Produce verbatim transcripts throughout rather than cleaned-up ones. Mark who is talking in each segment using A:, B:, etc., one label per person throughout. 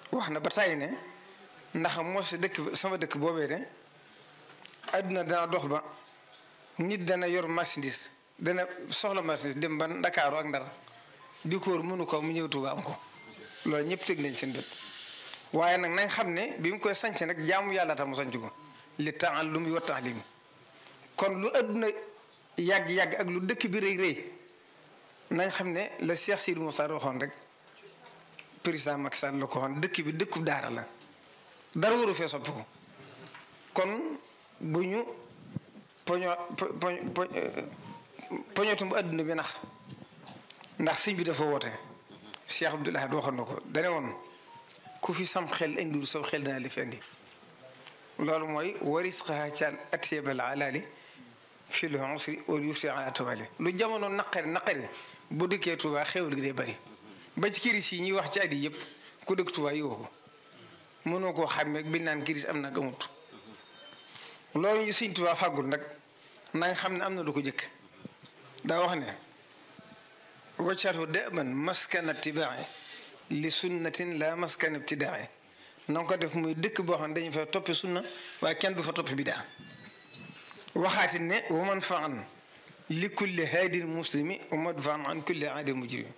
A: wax na ba tàyyi ne ndax moo si dëkk sama dëkk boobee de àdduna dana dox ba nit dana yor marchandise dana soxla marchandise dem ba Ndakaaru ak Ndar di ko mënu ko mu ñëw Tuuba am ko loolu ñëpp teg nañ seen bët waaye nag nañ xam ne bi mu koy sanc nag jaamu yàlla tax mu sanc ko li ta'allumi wa ta'lim kon lu àdduna yàgg-yàgg ak lu dëkk bi rëy rëy nañ xam ne la Cheikh Sidou Moussa waxoon rek président Macky Sall la ko waxoon dëkk bi dëkkub daara la dara waru fee soppi ko kon bu ñu poño po poñotum àdduna bi nax ndax sëñ bi dafa woote Cheikh Abdoul Ahad waxoon na ko dane woon ku fi sam xel indiwul saw xel dana li fi indi loolu mooy warisqaha cal atyabal alali fil usri wal yusri ala tawali lu jamono naqari naqari bu dëkkee Tuubaa xewal gi dee bari ba ci kiris yi ñuy wax ci at yi yëpp ku dëkk Tuubaa yi ko mënoo koo xàmmee bi naan kiris am na amut loolu ñu Sëñ Tuubaa fàggul nag nañ xam ne am na lu ko jëkk daa wax ne waccaatu da'man maskana tibaa'i li sunnatin la maskana ibtidaa'i na nga ko def muy dëkk boo xam ne dañu fa toppi sunna waaye kenn du fa toppi bidaa waxaati ne wa man fa'an li kulli haadin muslimi wa madfa'an an kulli aadin mujrimi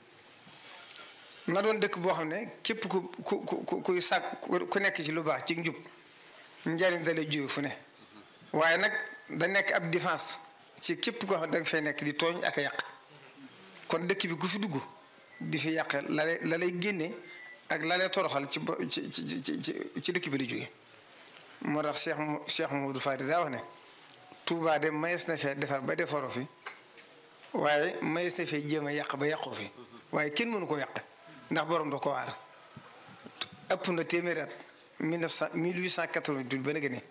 A: na doon dëkk boo xam ne képp ku ku ku kuy sàkk ku nekk ci lu baax ci njub njariñ da lay jóge fu ne waaye nag da nekk ab défense ci képp koo xam ne da nga fay nekk di tooñ ak a yàq kon dëkk bi ku fi dugg di fi yàq la lay la lay génne ak la lay toroxal ci ci ci ci ci dëkk bi la jóge moo tax Cheikh Cheikh Mamadou Fadi daa wax ne Touba de mayees na fee defar ba defaroo fi waaye mayees na fee jéem a yàq ba yàqoo fi waaye kenn mënu ko yàq ndax borom da ko aar ëpp na téeméeri at mille neuf cent mille huit cent quatre-vingt-huit ba léegi ne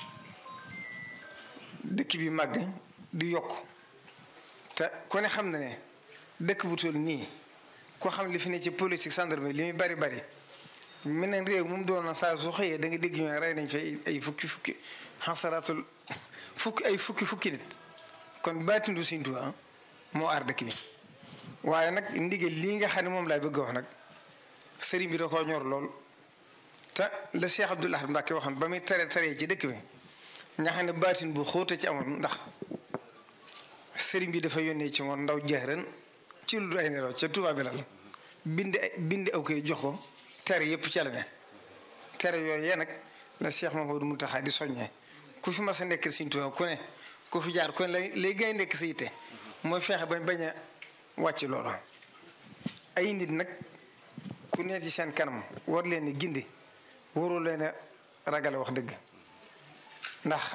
A: dëkk bi màgg di yokk te ku ne xam na ne dëkk bu toll nii ko xam li fi ne ci politique gendarmerie li muy bari bari meneen réew moom doon na saa su xëyee da nga dégg ñu rey nañ fi ay fukki fukki xasaraatul fukki ay fukki fukki nit kon baatindu Sëñ Tuubaa moo aar dëkk bi waaye nag ndigal lii nga xam ne moom laay bëgg a wax nag sëriñ bi da koo ñor lool te la Cheikh Abdoul Ahad Mbacké waxoon ba muy tere tere ci dëkk bi nga xam ne baatin bu xóote ci amoon ndax sëriñ bi dafa yónnee ci moom ndaw jeex ren ci lu ay nelaw ca Touba Belal bind ay bind aw koy jox ko tere yëpp ca la ne tere yooyu yee nag la Cheikh Mamadou Mountakha di soññee ku fi mas a nekk Sëñ Tuubaa ku ne ku fi jaar ku ne lay lay gay nekk sa yitte mooy feexe bañ bañ a wàcc loolu ay nit nag ku ne ci seen kanam war leen ni gindi waroo leen a ragale wax dëgg ndax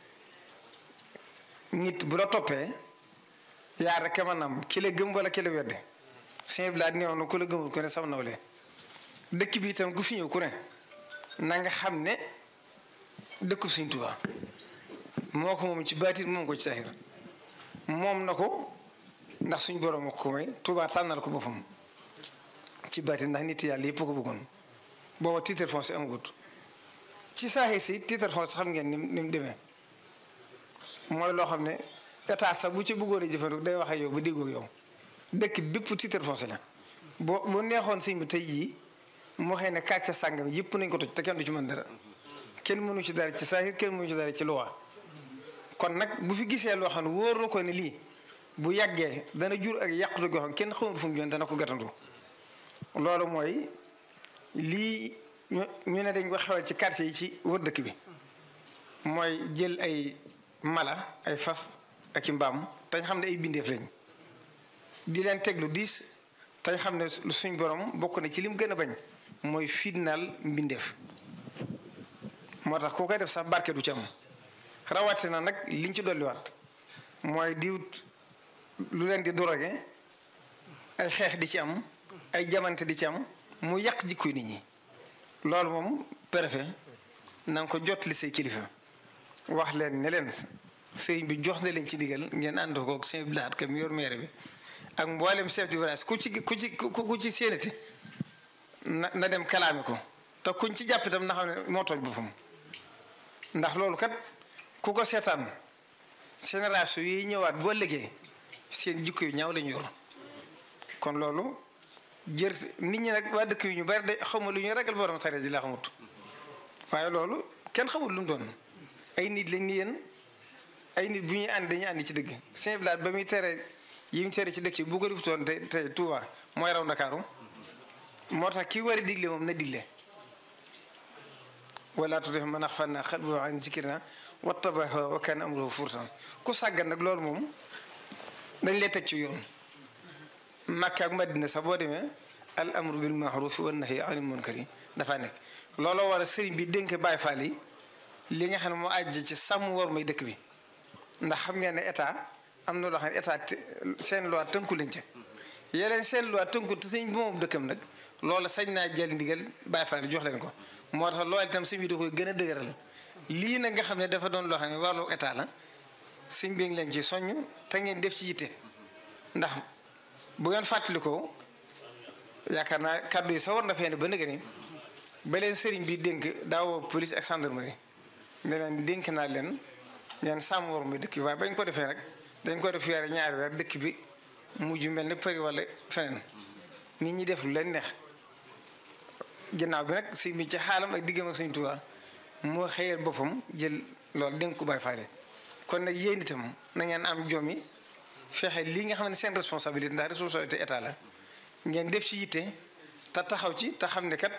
A: nit bu la toppee yaa rek maanaam ki la gëm wala ki la wedde sëñ bi laa néew na ku la gëmul ku ne sam nawle dëkk bi itam ku fi ñëw ku ne na nga xam ne dëkkub Sëñ Tuubaa moo ko moom ci baatin moom ko ci saxir moom na ko ndax suñ borom ko may Tuubaa tànnal ko boppam ci baatin ndax nit yàlla yëpp ko bëggoon booba titre foncier amagut ci saaxir si titre foncier xam ngeen ni ni mu demee mooy loo xam ne état sax bu ci bëggoon a jëfandiku day wax ak yow ba déggoo yow dëkk bépp titre foncier la boo boo neexoon sëñ bi tey jii moo xëy ne kàcce sàngam yëpp nañ ko toj te kenn du ci mën dara kenn mënu ci dara ci saahir kenn mënu ci dara ci luwa kon nag bu fi gisee loo xam ne wóor na ko ne lii bu yàggee dana jur ak yàqute goo xam kenn xamul fu mu joon dana ko gàttandu loolu mooy lii ñu ñu ne dañ ko xewal ci quartier yi ci wër dëkk bi mooy jël ay mala ay fas ak i mbaam tañ xam ne ay bindeef lañ di leen teg lu diis tañ xam ne suñ borom bokk na ci lim gën a bañ mooy fitnaal mbindeef moo tax koo koy def sax barke du ci am rawatina nag liñ ci dolliwaat mooy diwut lu leen di drogué ay xeex di ci am ay jamante di ci am mu yàq jikkoy nit ñi loolu moom préfet na nga ko jot li say kilifa wax leen ne leen sëriñ bi jox na leen ci digal ngeen ànd ko sëñ bi laat kam yor maire bi ak mboolem chef du village ku ci ku ci ku ci séenati na na dem kalaame ko te kuñ ci jàpp itam na xam ne moo tooñ boppam ndax loolu kat ku ko seetaan génération yi ñëwaat boo liggéey seen jikko yu ñaaw lañu yor kon loolu jër nit ñi nag waa dëkk yu ñu bari de xamul lu ñu ragal borom sareet ji laa xamut waaye loolu kenn xamul lu mu doon ay nit lañ ni yéen ay nit bu ñuy ànd dañuy ànd ci dëgg Sëñ Blaat ba muy tere yi mu tere ci dëkk yi bu ko defutoon te te Touba mooy raw Ndakaaru moo tax kii war a digle moom na digle wala tuuti man axfalnaa qalbahu an zikrina wattaba hawaahu wa kaana amruhu furtan ku sàggan nag loolu moom dañ lay teg ci yoon Makka ak Madina sax boo demee al amru bil ma'rufi wan nahyi anil munkari dafa nekk looloo war a sëriñ bi dénk Baay Faal yi li nga xam ne moo àjj ci sàmm war may dëkk bi ndax xam ngeen ne état am na loo xam ne état seen loi tënku lañ ca yeneen seen loi tënku te sëñ bi moom dëkkam nag loolu sañ naa jël ndigal Baay Faal yi jox leen ko moo tax loolu itam sëñ bi da koy gën a dëgëral lii nag nga xam ne dafa doon loo xam ne wàllu état la sëñ bi ngi leen ci soññ te ngeen def ci yitte ndax bu ngeen fàttalikoo yaakaar naa kàddu yi sa war na fee ne ba nëgë ni ba leen sëriñ bi dénk daawoo police ak gendarmerie ne leen dénk naa leen ngeen sàmm war muy dëkk bi waaye bañ ko defee nag dañ ko def weer ñaari weer dëkk bi mujj mel ni Paris wala feneen nit ñi def lu leen neex ginnaaw bi nag sëñ bi ci xaalam ak diggam ak Sëñ Tuubaa moo xëyal boppam jël loolu dénk ko Baay Faal kon nag yéen itam na ngeen am jom yi fexe lii nga xam ne seen responsabilité ndax responsabilité état la ngeen def ci yitte te taxaw ci te xam ne kat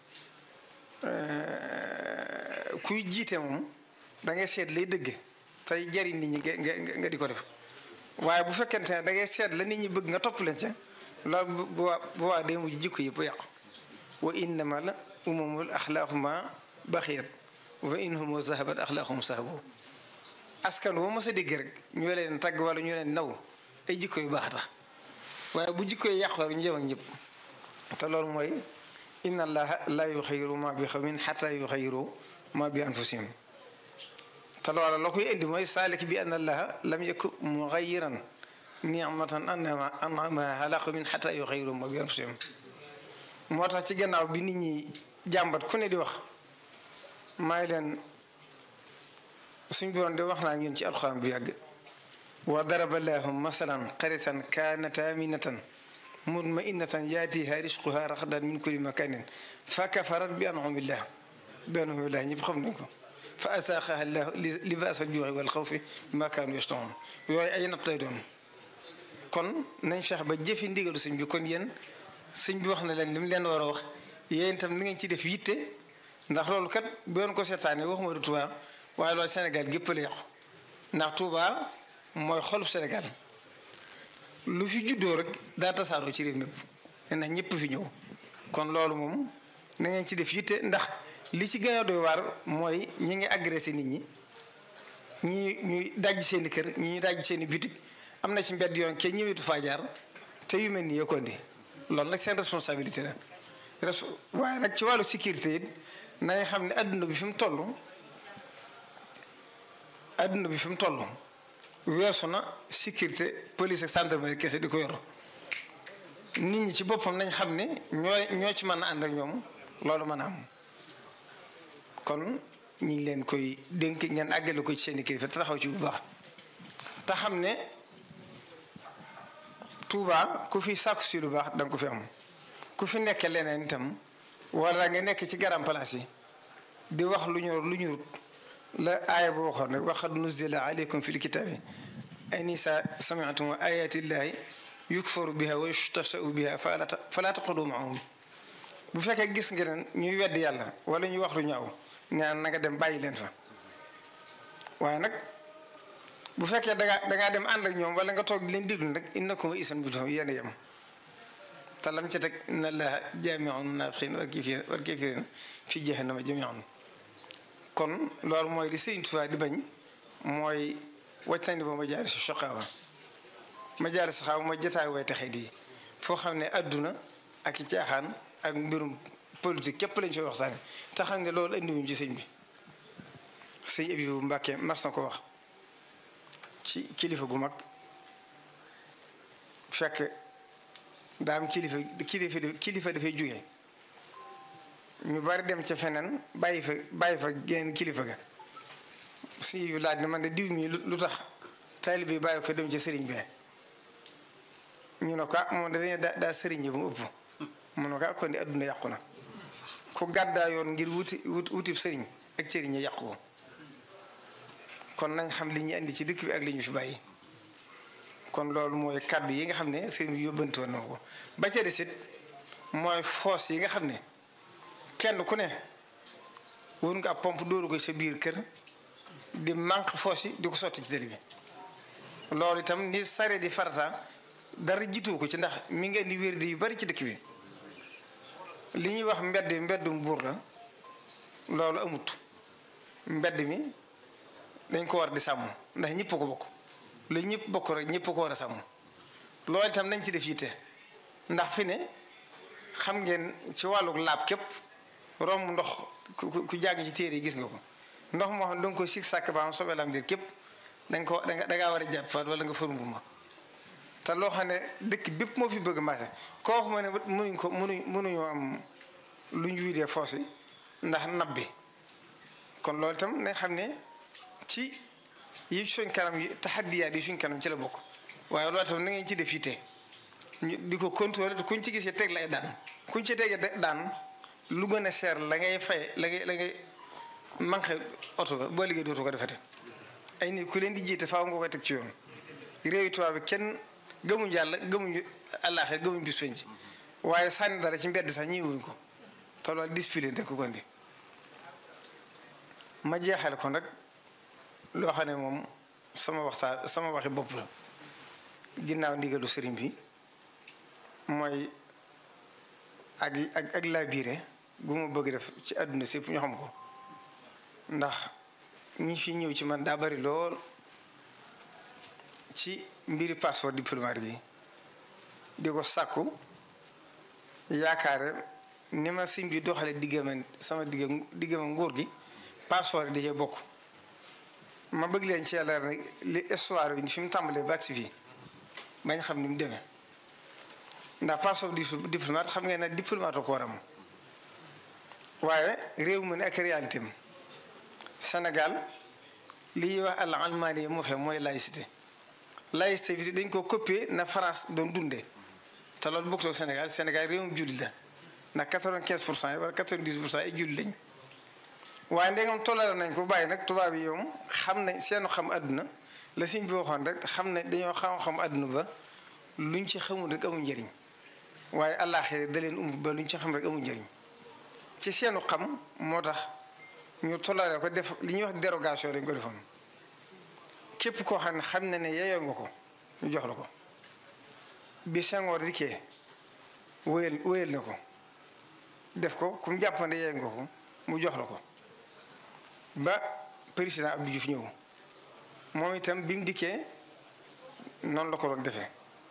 A: kuy jiite moom da ngay seet lay dëgg tey jariñ nit ñi nga nga di ko def waaye bu fekkente ne da ngay seet la nit ñi bëgg nga topp leen ca loolu bu bu waa day mujj jikko yëpp yàqu wa innamal umamul axlaaqu ma baxiyat wa inhum zahabat axlaaqum sahabu askan woo mos a dégg rek ñu leen tagg wala ñu leen naw ay jikko yu baax tax waaye bu jikko yi yàqu ñu jëm ak ñëpp te loolu mooy inna allaha la yuxayyiru ma bi xawmin xatta yuxayyiru ma bi anfusihim te loolu la koy indi mooy saalik bi anna allaha lam yakun muxayyiran nicmatan anama anama ala qawmin xatta yuxayyiru ma bi anfusihim moo tax ci gannaaw bi nit ñi jàmbat ku ne di wax maa ngi leen suñ boon de wax naa ñun ci alxuraan bu yàgg wa daraba llaahu masalan qaryatan kaanat aaminatan mutma'innatan yaatiihaa rizquhaa ragadan min kulli makaanin fa kafarat bi an'umillah bi an'umillah ñëpp xam nañ ko fa azaaqahaa llaahu libaasal juu'i wal xawfi bimaa kaanu yasna'uun yooyu ay natt lay doon kon nañ feex ba jëfi ndigalu sëñ bi kon yéen sëñ bi wax na leen li mu leen war a wax yéen itam ni ngeen ci def yitte ndax loolu kat bu yoon ko seetaanee waxuma du Tuubaa waaye loolu Sénégal gépp la yàqu ndax Touba mooy xolub Sénégal lu fi juddoo rek daa tasaaroo ci réew mépp ndax ñëpp fi ñëw kon loolu moom na ngeen ci def yitte ndax li ci gën a doy waar mooy ñi ngi agressé nit ñi ñi ñuy dajj seeni kër ñi ñuy dajj seeni bitig am na ci mbedd yoon kenn ñëwetu faa jaar te yu mel nii yoo ko indi loolu nag seen responsabilité la waaye nag ci wàllu sécurité it na nga xam ne adduna bi fi mu toll adduna bi fi mu toll weesu na sécurité police ak gendarmerie kese di ko yor nit ñi ci boppam nañ xam ne ñoo ñoo ci mën a ànd ak ñoom loolu mën a am kon ñu ngi leen koy dénk ngeen àggale ko ci seen i kilifa te taxaw ci bu baax te xam ne Touba ku fi sàkku si lu baax danga ko fi am ku fi nekk leneen itam wala nga nekk ci garam place yi di wax lu ñu lu ñu la aaya boo waxoon ne waxad nuzila aleykum fil kitaabi anisa sami'tum ayati llahi yukfaru biha wa yustahza'u biha fala taqudu ma'ahum bu fekkee gis ngeen ñuy wedd yàlla wala ñuy wax lu ñaaw ñaan na nga dem bàyyi leen fa waaye nag bu fekkee dangaa dangaa dem ànd ak ñoom wala nga toog leen déglu nag innakum isan bu doon yéen a yem te lam ca teg inna allaha jaami'ul munaafiqiina wal kaafiriina fi jahannama jamii'an kon loolu mooy li Sëriñ Tuubaa di bañ mooy wàccandi ba ma jaari si soqaawa ma jaari si xaaw ma jotaay way taxe di foo xam ne adduna ak i caaxaan ak mbirum politique képp lañ fay waxtaane te xam ne loolu andiwuñ ci sëñ bi sëñ Abibu Mbàkke mas na ko wax ci kilifa gu mag fekk daa am kilifa kilifa kilifa dafay jóge ñu bari dem ca feneen bàyyi fa bàyyi fa geneen kilifa ga si yu laaj ne man de diw mi lu tax taalibe bi bàyyi fa dem ca sëriñ bi ñu ne ko ah moom dañuy daa daa sëriñ bi mu ëpp mu ne ko kon di adduna yàqu na ku gàddaa yoon ngir wuti wutib sëriñ ak cëriñ ñu yàqu ko kon nañ xam li ñu indi ci dëkk bi ak li ñu fi bàyyi kon loolu mooy kàddu yi nga xam ne sëriñ bi yóbbante woon na ko ba ca des it mooy foos yi nga xam ne kenn ku ne wër nga ab pompe dóoru ko sa biir kër di manque foos yi di ko sotti ci tëli bi loolu itam ni sare di farata dara jiitu ko ci ndax mi ngi indi wér di yu bari ci dëkk bi li ñuy wax mbedd mbeddum buur la loolu amut mbedd mi dañ ko war di sàmm ndax ñëpp ko bokk lu ñëpp bokk rek ñëpp ko war a sàmm loolu itam nañ ci def yitte ndax fi ne xam ngeen ci wàlluk laab képp romb ndox ku jàng ci téere yi gis nga ko ndox moo xam ne danga ko sig sàkk ba am soobee lam dir képp danga ko danga dangaa war a jàppaat wala nga fërumbu ma te loo xam ne dëkk bépp moo fi bëgg maase koo wax ma ne mënuñ ko mënuñ mënuñoo am lu ñu widee foos yi ndax nab bi kon loolu itam nañ xam ne ci yi suñ kanam yi taxaddiyaat yi suñ kanam ci la bokk waaye loolu itam na ngeen ci def yitte ñu di ko contrôler kuñ ci gisee teg la ay daan kuñ ci tegee daan lu gën a seer la ngay fay la ngay la ngay manqué oto ba boo liggéey dootu ko defete ay nit ku leen di jiite faaw nga koy teg ci yoon réewi tubaab bi kenn gëmuñ yàlla gëmuñu àllaaxira gëmuñ bis penc waaye sànni dara ci mbedd sax ñëwuñ ko te loolu discipline te ko gondi ma jeexale ko nag loo xam ne moom sama waxtaan sama waxi bopp la ginnaaw ndigalu sëriñ bi mooy ak ak ak laa biire gu ma bëgg def ci àdduna sépp ñu xam ko ndax ñi fi ñëw ci man daa bari lool ci mbiri passeport diplomatique yi di ko sàkku yaakaar ni ma sim bi doxale diggama sama digga diggama nguur gi passeport yi da cee bokk ma bëgg leen ci yàlla ne li histoire bi fi mu tàmbalee ba agsi fii bañ xam ni mu demee ndax passeport diplomate xam ngeen ne diplomate ko war am waaye réew mi ne ak réalité am Sénégal li ñuy wax al almaani moo fe mooy laïcité laïcité bi dañ ko copier na France doon dundee te loolu bokkul ak Sénégal Sénégal réewum jullit la ndax quatre-vingt-quinze pour cent yi wala quatre-vingt-dix pour cent yi jullit lañ waaye ndegam tollale nañ ko bàyyi nag tubaab yi yow xam ne seenu xam àdduna la siñ bi waxoon rek xam ne dañoo xam-xam àdduna ba luñ ci xamul rek amul njëriñ waaye àllaaxira da leen umb ba luñ ci xam rek amul njëriñ ci seenu xam moo tax ñu tollale ko def li ñuy wax dérogation dañ ko defoon képp koo xam ne xam na ne yeyoo nga ko ñu jox la ko bi Senghor dikkee wéyal wéyal na ko def ko ku mu jàppande yeyoo nga ko mu jox la ko ba président Abdou Diouf ñëw moom itam bi mu dikkee noonu la ko doon defee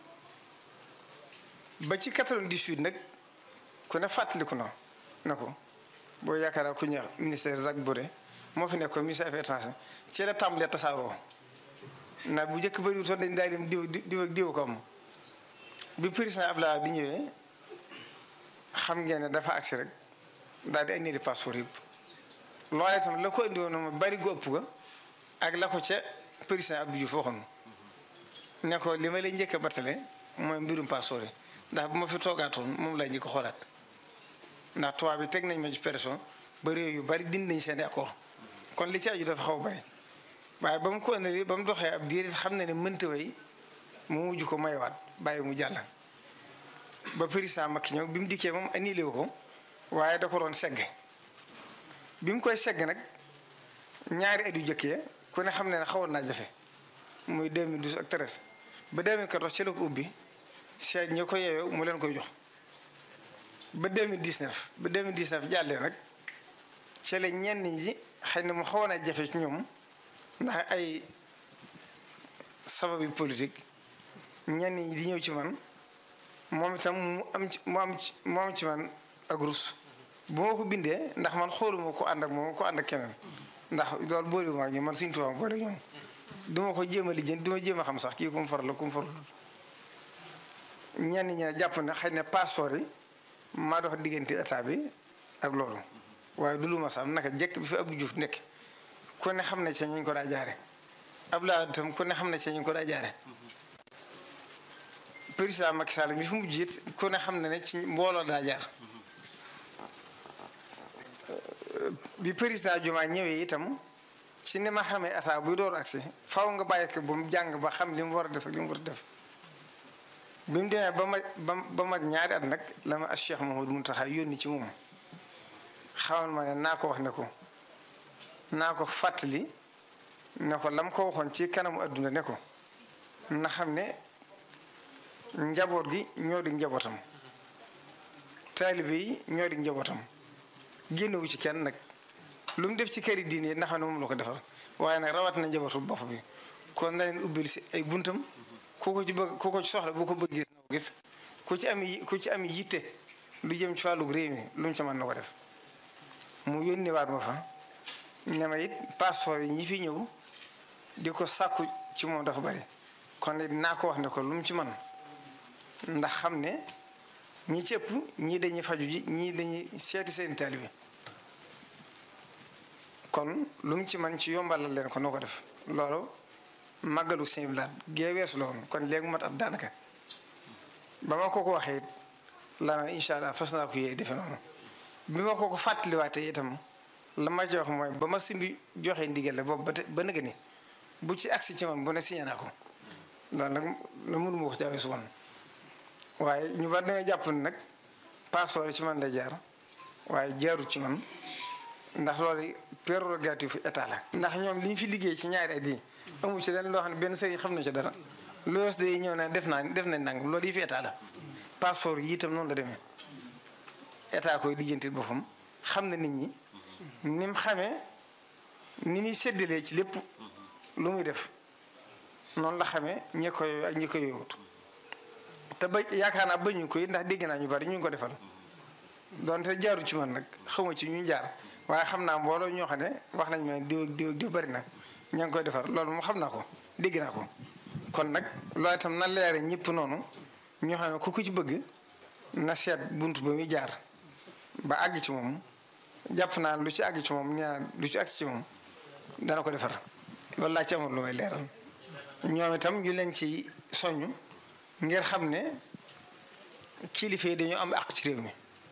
A: ba ci quatre-vingt-dix-huit nag ku ne fàttaliku na na ko boo yaakaar ku ñuy wax ministère Jacques Boré moo fi nekkoon ministère affaires étrangères ci la tàmbalee tasaaroo ndax bu njëkk bëriwul toon dañ daal dem diw diw ak diw ko am bi président Abdoulaye di ñëwee xam ngeen ne dafa agsi rek daal di indi di passeport yëpp loolee itam la ko indi woon ma bari gu ëpp ga ak la ko ca président Abdou Diouf waxoon ne ko li ma lay njëkk a battale mooy mbirum passeport yi ndax bu ma fi toogaatoon moom lay njëkk a xoolaat ndax tubaab bi teg nañ ma ci pression ba réew yu bari dindi nañ seen accord kon li ci aju dafa xaw bari waaye ba mu ko indi ba mu doxee ab diir xam na ne mënta way mu mujj ko mayewaat bàyyi mu jàll ba président Macky ñëw bi mu dikkee moom annulé wu ko waaye da ko doon segg bi mu koy segg nag ñaari at yu jëkk ya ku ne xam ne ne xawoon naa jafe muy deux mille douze ak treize ba deux mille quatorze ci la ko ubbi seet ñi ko yeeyoo mu leen koy jox ba deux mille dix-neuf ba deux mille dix-neuf jàllee nag ci la ñenn ñi xëy na mu xawoon a jafe ci ñoom ndax ay sababu politique ñenn ñi di ñëw ci man moom itam mu am ci mu am ci mu am ci man ak rus bu ma ko bindee ndax man xooluma ko ànd ak moom ko ànd ak keneen ndax loolu boolewuma ak ñoom man suñu tubaab boole ñoom duma ko jéem a lijjanti duma jéem a xam sax kii ku mu faral la ku mu farul ñenn ñi ne jàpp na xëy na passeport yi maa dox diggante état bi ak loolu waaye du lu ma sax naka jekk bi fi Abdou Diouf nekk ku ne xam ne ci ñu ko daa jaare Abdoulaye itam ku ne xam ne ci ñu ko daa jaare président Macky Sall mi fi mujj it ku ne xam ne ne ci mbooloo daa jaar bi président Diomaye ñëwee itam ci ni ma xamee état buy door agsi faaw nga bàyyi ko ba mu jàng ba xam li mu war a def ak li mu war a def bi mu demee ba ma ba ma ñaari at nag la ma Cheikh Mouhamadou Mountakha yónni ci moom xamal ma ne naa ko wax ne ko naa ko fàttali ne ko lam ko waxoon ci kanamu adduna ne ko na xam ne njaboot gi ñoo di njabootam taalibe yi ñoo di njabootam génnewu ci kenn nag lu mu def ci këri diine yi na xam ne moom la ko defal waaye nag rawat na njabootu bopp bi kon na leen ubbil si ay buntam ku ko ci bëgg ku ko ci soxla bu ko bëgg gis na ko gis ku ci am ku ci am yitte lu jëm ci wàllu réew mi lu mu ca mën na ko def mu yónnee waat ma fa ne ma it passeport yi ñi fi ñëw di ko sàkku ci moom dafa bari kon it naa ko wax ne ko lu mu ci man ndax xam ne ñi ci ëpp ñii dañuy faju ji ñii dañuy seeti seen taalibe kon lu mu ci man ci yombalal leen ko noo ko def loolu màggalu Sëñ Blaat gee weesu la woon kon léegi mat at daanaka ba ma ko ko waxee la na incha allah fas naa ko yee defe noonu bi ma ko ko fàttaliwaatee itam la ma ci wax mooy ba ma simbi joxe ndigal la boobu ba te ba nëgë ni bu ci agsi ci man bu ne signé naa ko loolu nag la mënuma ko jaawee su woon waaye ñu bari dañoo jàpp ne nag passeport yi ci man lay jaar waaye jaarut ci man ndax loolu prérogative état la. ndax ñoom li ñu fi liggéey ci ñaari at yi amu ci leen loo xam ne benn sëriñ xam na ci dara loolu day ñëw na def naa def nañ nangam loolu yi fi état la passeport yi itam noonu la demee état koy lijjantil boppam xam na nit ñi ni mu xamee ni muy séddalee ci lépp lu muy def noonu la xamee ñi ko yooyu ak ñi ko yooyut te ba yaakaar naa bañu ko it ndax dégg naa ñu bari ñu ngi ko defal donte jaaru ci man nag xawma ci ñu jaar waaye xam naa mbooloo ñoo xam ne wax nañ ma diw ak diw ak diw bari na ña ngi koy defar loolu moom xam naa ko dégg naa ko kon nag loolu itam na leere ñëpp noonu ñoo xam ne ku ko ci bëgg na seet bunt ba muy jaar ba àgg ci moom jàpp naa lu ci àgg ci moom nee lu ci àgg ci moom dana ko defar loolu laa ci amul lu may leeral ñoom itam ñu leen ci soññ ngir xam ne kilifa yi dañoo am àq ci réew mi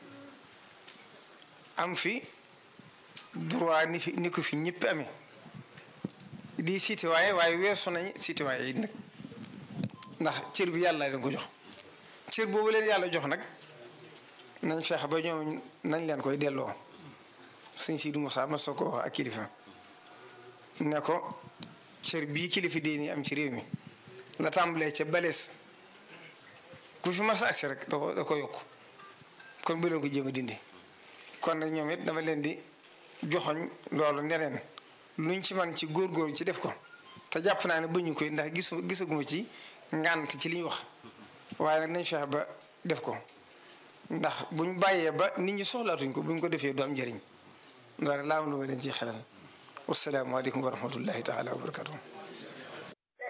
A: am fi droit ni fi ni ko fi ñëpp amee di citoyen waaye weesu nañ citoyen yi nag ndax cër bi yàlla leen ko jox cër boobu leen yàlla jox nag nañ feex ba ñoom nañ leen koy delloo sëñ Sidi Moussa ma soo ko wax ak kilifa ne ko cër bii kilifa diine am ci réew mi la tàmbalee ca balees ku fi mas a agsi rek da ko da ko yokk kon bu leen ko jéem a dindi kon nag ñoom it dama leen di joxoñ loolu neneen luñ ci man ci góorgóorlu ci def ko te jàpp naa ne bëñu koy ndax gisu gisaguma ci ngànt ci li ñu wax waaye nag nañ fexe ba def ko ndax buñ bàyyee ba nit ñi soxlaatuñ ko buñ ko defee du am njëriñ loolu laa am lu ma leen ci xelal wassalaamu aleykum wa rahmatullahi taala wa barakatuh